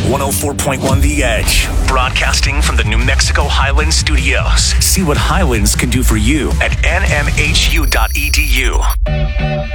104.1 The Edge, broadcasting from the New Mexico Highlands studios. See what Highlands can do for you at nmhu.edu.